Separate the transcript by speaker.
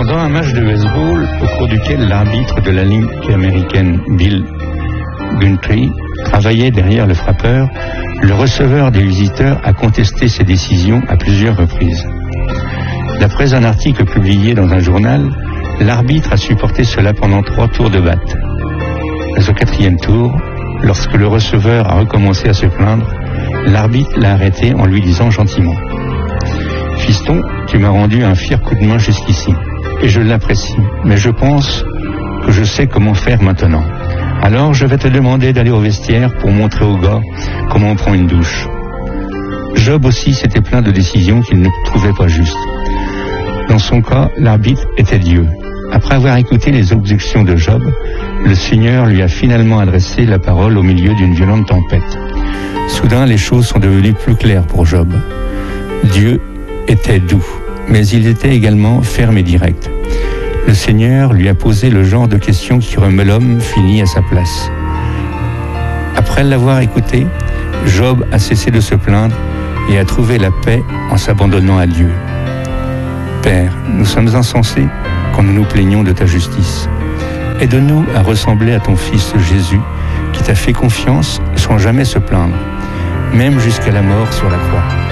Speaker 1: Pendant un match de baseball au cours duquel l'arbitre de la Ligue américaine Bill Guthrie travaillait derrière le frappeur, le receveur des visiteurs a contesté ses décisions à plusieurs reprises. D'après un article publié dans un journal, l'arbitre a supporté cela pendant 3 tours de batte. Mais au 4e tour, lorsque le receveur a recommencé à se plaindre, l'arbitre l'a arrêté en lui disant gentiment: « Fiston, tu m'as rendu un fier coup de main jusqu'ici, et je l'apprécie, mais je pense que je sais comment faire maintenant. Alors je vais te demander d'aller au vestiaire pour montrer aux gars comment on prend une douche. » Job aussi s'était plaint de décisions qu'il ne trouvait pas justes. Dans son cas, l'arbitre était Dieu. Après avoir écouté les objections de Job, le Seigneur lui a finalement adressé la parole au milieu d'une violente tempête. Soudain, les choses sont devenues plus claires pour Job. Dieu était doux, mais il était également ferme et direct. Le Seigneur lui a posé le genre de questions qui remet l'homme fini à sa place. Après l'avoir écouté, Job a cessé de se plaindre et a trouvé la paix en s'abandonnant à Dieu. Père, nous sommes insensés quand nous nous plaignons de ta justice. Aide-nous à ressembler à ton Fils Jésus, qui t'a fait confiance sans jamais se plaindre, même jusqu'à la mort sur la croix.